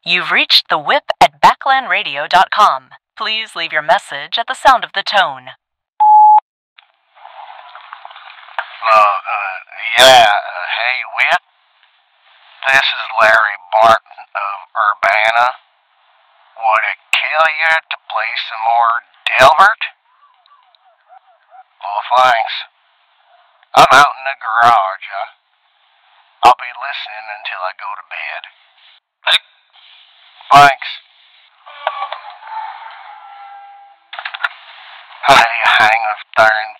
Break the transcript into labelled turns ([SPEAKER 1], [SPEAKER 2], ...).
[SPEAKER 1] You've reached the whip at backlandradio.com. Please leave your message at the sound of the tone.
[SPEAKER 2] Hey, Whip. This is Larry Barton of Urbana. Would it kill you to play some more Delbert? Well, thanks. I'm out in the garage. I'll be listening until I go to bed. Thanks. Hey, hang of darn